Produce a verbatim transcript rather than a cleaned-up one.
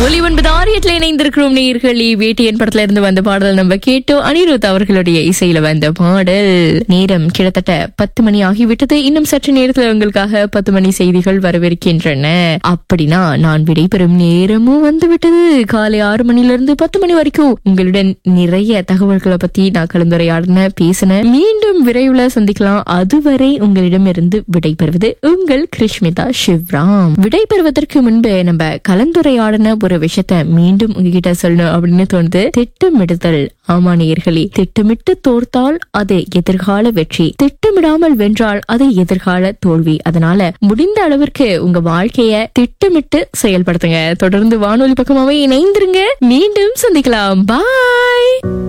ஒலி ஒன்பது ஆரியத்துல இணைந்திருக்கிறோம் நேயர்களே. வேட்டியன் படத்துல இருந்து வந்த பாடல் நம்ம கேட்டோம். அனிருத் அவர்களுடைய இசையில வந்த பாடல். நேரம் கிட்டத்தட்ட பத்து மணி ஆகிவிட்டது. இன்னும் சற்று நேரத்துல உங்களுக்காக பத்து மணி செய்திகள் வரவிருக்கின்றன. அப்படின்னா நான் விடைபெறும் நேரமும் வந்து விட்டது. காலை ஆறு மணில இருந்து பத்து மணி வரைக்கும் உங்களுடன் நிறைய தகவல்களை பத்தி நான் கலந்துரையாடின பேசின. மீண்டும் விரைவில் சந்திக்கலாம். அதுவரை உங்களிடம் இருந்து விடைபெறுவது உங்கள் கிருஷ்மிதா சிவ்ராம். விடைபெறுவதற்கு முன்பு நம்ம கலந்துரையாடின ஒரு விஷயத்த மீண்டும் உங்ககிட்ட சொல்லணும் அப்படின்னு தோணுது. திட்டமிடுதல். ஆமா நேயர்களே, திட்டமிட்டு தோர்த்தால் அது எதிர்கால வெற்றி, திட்டமிடாமல் வென்றால் அது எதிர்கால தோல்வி. அதனால முடிந்த அளவிற்கு உங்க வாழ்க்கைய திட்டமிட்டு செயல்படுத்துங்க. தொடர்ந்து வானொலி பக்கமாவே இணைந்திருங்க. மீண்டும் சந்திக்கலாம். பாய்.